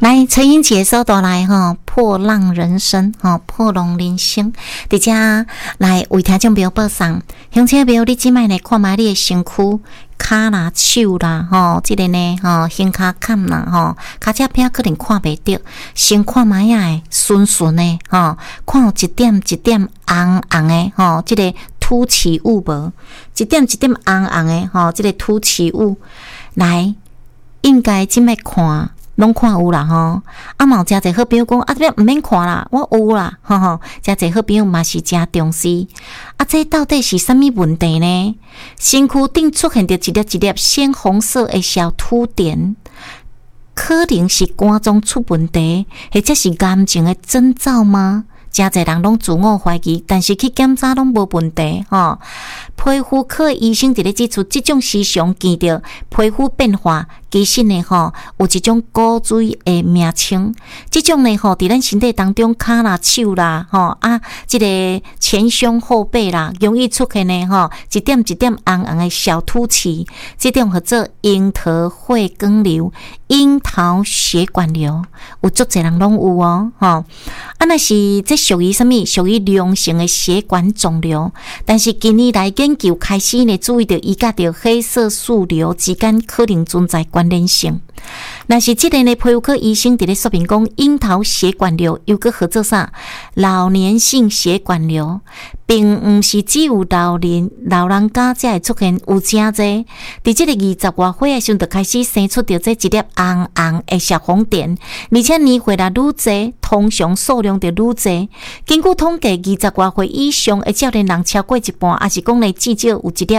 来，陈英姐收到来破浪人生破浪人生，伫遮来为听众朋友报送。乡亲朋友，你即摆呢看卖你的身躯、骹啦、手啦，即个呢胸骹坎啦，骹只片可能看袂到，先看卖的顺顺的看有一点一点红红的即个凸起物无，一点一点红红的即个凸起物，来应该即摆看。拢看有啦嘛有诚侪好朋友讲这边毋免看啦，我有啦诚侪好朋友嘛是诚重视这到底是啥物问题呢？身躯顶出现着一粒一粒鲜红色的小凸点，可能是肝脏出问题，或者是癌症的征兆吗？诚侪人拢自我怀疑，但是去检查拢无问题皮肤科医生伫咧指出，这种时常见着皮肤变化，其实呢有一种古锥的名称。这种呢伫咱身体当中，骹啦、手啦这个前胸后背啦，容易出现呢一点一点红红的小凸起，这种叫做樱桃血管瘤、樱桃血管瘤，有足侪人拢有若是这属于什么？属于良性的血管肿瘤，但是近年来研究开始呢，注意到伊甲着黑色素瘤之间可能存在关联性。若是这个呢，皮肤科医生伫咧说明讲，樱桃血管瘤又个合作啥？老年性血管瘤，并毋是只有老人家才会出现，有诚侪。伫这个20外岁的时候，就开始生出着这一粒红红的小红点，而且年岁啦愈侪，通常数量就愈侪。根据统计，20外岁以上的少年人超过一半，也是讲呢至少有一粒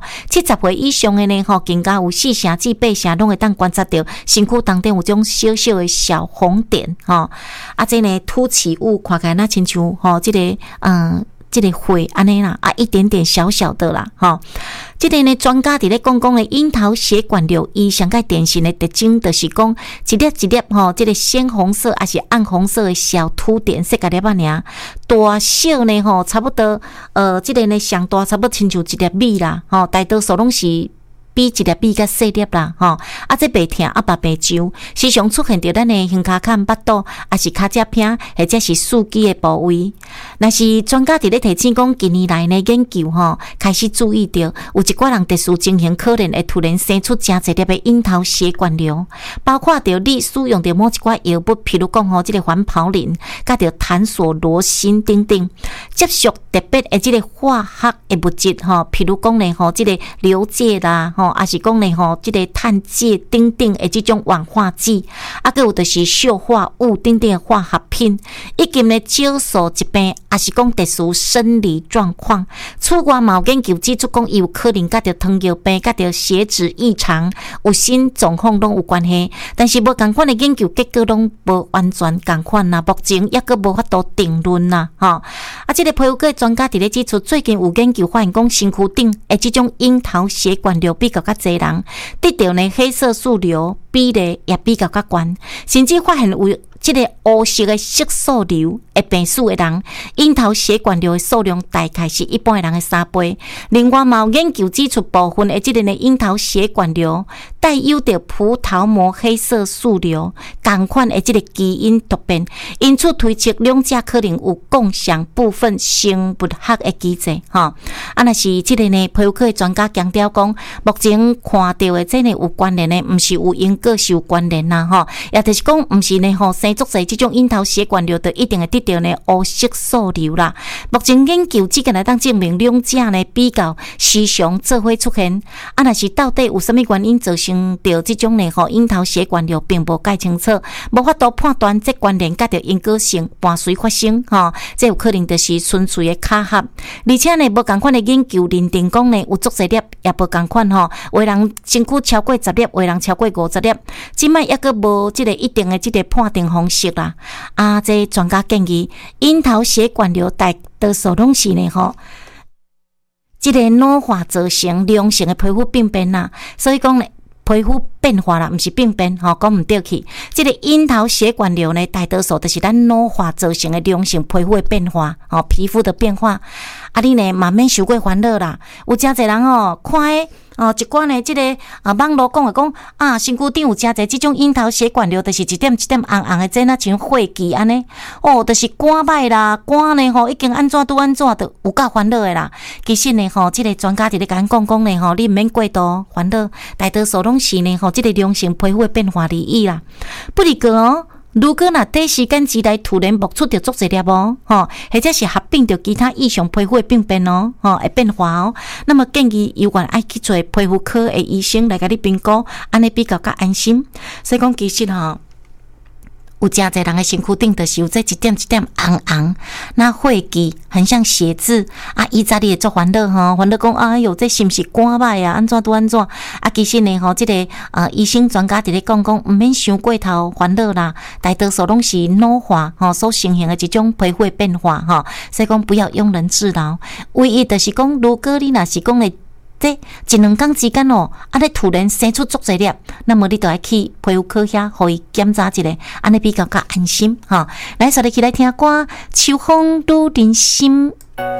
70岁以上的呢更加有4成至8成拢会当观察到身躯当中有种小小的小红点这呢凸起物看起来那亲像这个这个血安尼啦一点点小小的啦这个呢专家伫咧讲的樱桃血管瘤，伊上较典型的特征就是讲一粒一粒这个鲜红色还是暗红色的小凸点，细个粒仔尔，大小呢差不多这个呢上大差不多亲像一粒米啦大多数拢是比一粒比较细粒啦这白疼白白痒，时常出现在咱的胸骹坎、腹肚，还是骹只片，或者是四肢的部位。若是专家伫咧提醒讲，近年来呢研究开始注意到有一寡人特殊情形可能会突然生出诚侪粒的樱桃血管瘤，包括着你使用着某一寡药物，譬如讲这个环孢林、甲着坦索罗辛等等，接触特别的这个化学的物质譬如讲呢这个硫介啦还是讲呢这个碳介等等的这种氧化剂，还有就是溴化物等等的化学品，以及呢少数疾病，还是讲特殊生理状况。此外，有研究指出讲，伊有可能甲着糖尿病、甲着血脂异常、有心状况拢有关系，但是无同款的研究结果拢无完全同款啦，目前也阁无法度定论啦这个皮肤科专家伫咧指出，最近有研究发现讲，身躯顶的这种樱桃血管瘤比较侪人得到呢黑色素瘤比例也比较高，甚至发现有这个黑色的色素瘤会病死的人，樱桃血管瘤的数量大概是一般的人的3倍。另外，有研究指出，部分的这个樱桃血管瘤带有着葡萄膜黑色素瘤同款的这个基因突变，因此推测两者可能有共享部分生物学的机制若是这个呢，皮肤科的专家强调讲，目前看到的这个有关联的，不是有因果是有关联啦也就是讲，不是呢生足侪这种樱桃血管瘤就一定会得到呢黑色素瘤啦。目前研究只敢来当证明两者呢比较时常做伙出现若是到底有什么原因造成着这种呢樱桃血管瘤，并无解清楚，无法度判断这关联甲着因果性伴随发生这有可能就是纯粹的巧合，而且呢无同款的研究认定讲呢有足侪粒也无同款有的人身躯超过10粒，有的人超过50粒，即摆也阁无这个一定的这个判定方式啦这专家建议，樱桃血管瘤大多数拢是呢这个老化造成良性的皮肤病变啦，所以讲呢皮肤变化啦，不是病变讲唔对去。这个樱桃血管瘤呢，大多数都是咱老化造成的良性皮肤的变化皮肤的变化你呢慢慢受过烦恼啦，有真侪人看一寡呢，即个网络讲身躯顶有诚侪即种樱桃血管瘤，就是一点一点红红的，这那像血迹安尼。就是肝歹啦，肝呢已经安怎拄安怎，都有够烦恼的啦。其实呢即个专家伫咧甲咱讲呢你毋免过度烦恼，大多数拢是呢即个良性皮肤的变化而已啦。不过如果短时间之内突然冒出着足侪粒或者是合并着其他异常皮肤的病变会变化那么建议有关爱去做皮肤科的医生来甲你评估，安尼比较安心。所以讲其实有诚侪人的身躯顶就是有这一点一点红红，那血迹很像血渍伊早你会做烦恼烦恼讲哎哟，这是毋是肝歹安怎拄安怎其实呢这个医生专家伫咧讲毋免想过头烦恼啦，大多数拢是老化所形成的一种皮肤的变化所以讲不要庸人自扰，唯一就是讲如果你若是讲的这一两天之间你突然生出足侪粒，那么你就要去皮肤科遐，互伊检查一下，安尼比较安心来，所以起来听歌，秋风愈人心。